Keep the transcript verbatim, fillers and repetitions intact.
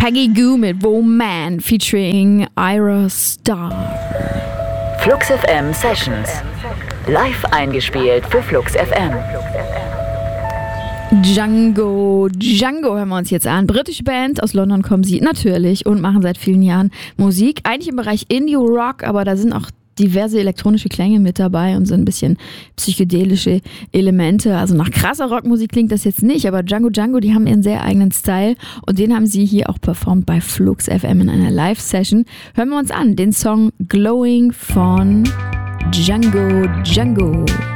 Peggy Gou mit Woman featuring Ira Star. Flux F M Sessions. Live eingespielt für Flux F M. Django, Django hören wir uns jetzt an. Britische Band, aus London kommen sie natürlich und machen seit vielen Jahren Musik. Eigentlich im Bereich Indie-Rock, aber da sind auch diverse elektronische Klänge mit dabei und so ein bisschen psychedelische Elemente. Also nach krasser Rockmusik klingt das jetzt nicht, aber Django Django, die haben ihren sehr eigenen Style und den haben sie hier auch performt bei Flux F M in einer Live-Session. Hören wir uns an, den Song Glowing von Django Django.